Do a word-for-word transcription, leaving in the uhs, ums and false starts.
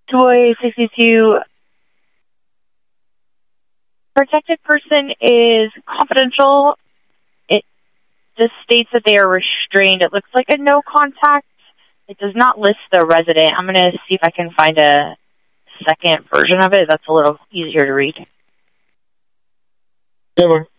Toy sixty-two. Protected person is confidential. It just states that they are restrained. It looks like a no contact. It does not list the resident. I'm going to see if I can find a second version of it that's a little easier to read. Yeah,